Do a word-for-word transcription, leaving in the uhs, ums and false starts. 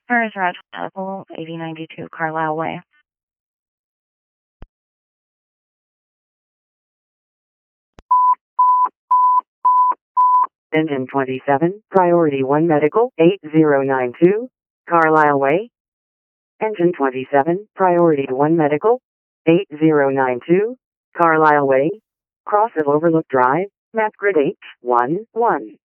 First Red Apple, eighty ninety-two Carlisle Way. Engine twenty-seven, Priority one Medical, eight zero nine two, Carlisle Way. Engine twenty-seven, Priority one Medical, eight zero nine two, Carlisle Way. Cross of Overlook Drive, map grid H one one.